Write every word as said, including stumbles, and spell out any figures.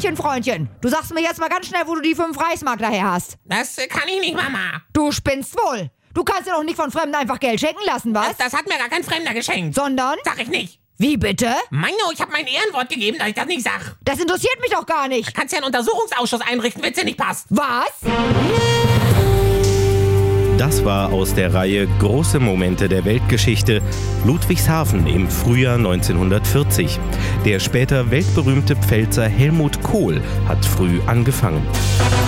Freundchen, Freundchen, du sagst mir jetzt mal ganz schnell, wo du die fünf Reichsmark daher hast. Das äh, kann ich nicht, Mama. Du spinnst wohl. Du kannst dir doch nicht von Fremden einfach Geld schenken lassen, was? Das, das hat mir gar kein Fremder geschenkt. Sondern? Sag ich nicht. Wie bitte? Meino, ich habe mein Ehrenwort gegeben, dass ich das nicht sag. Das interessiert mich doch gar nicht. Kannst ja einen Untersuchungsausschuss einrichten, wenn's dir nicht passt. Was? Das war aus der Reihe Große Momente der Weltgeschichte Ludwigshafen im Frühjahr neunzehnhundertvierzig. Der später weltberühmte Pfälzer Helmut Kohl hat früh angefangen.